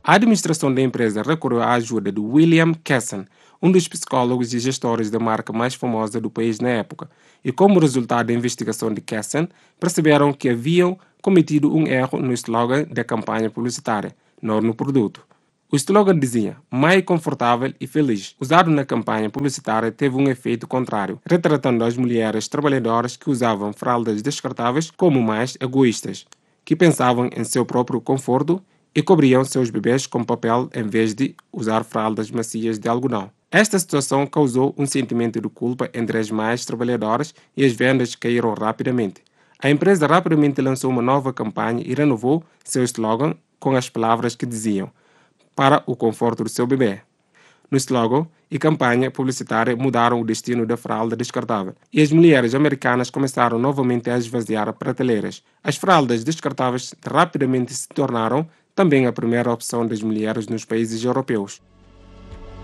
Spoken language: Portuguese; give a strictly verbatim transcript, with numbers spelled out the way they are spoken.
A administração da empresa recorreu à ajuda de William Casson, um dos psicólogos e gestores da marca mais famosa do país na época, e como resultado da investigação de Casson, perceberam que haviam cometido um erro no slogan da campanha publicitária, não no produto. O slogan dizia, mais confortável e feliz, usado na campanha publicitária teve um efeito contrário, retratando as mulheres trabalhadoras que usavam fraldas descartáveis como mais egoístas, que pensavam em seu próprio conforto e cobriam seus bebês com papel em vez de usar fraldas macias de algodão. Esta situação causou um sentimento de culpa entre as mais trabalhadoras e as vendas caíram rapidamente. A empresa rapidamente lançou uma nova campanha e renovou seu slogan com as palavras que diziam para o conforto do seu bebê. No slogan e campanha publicitária mudaram o destino da fralda descartável e as mulheres americanas começaram novamente a esvaziar prateleiras. As fraldas descartáveis rapidamente se tornaram também a primeira opção das mulheres nos países europeus.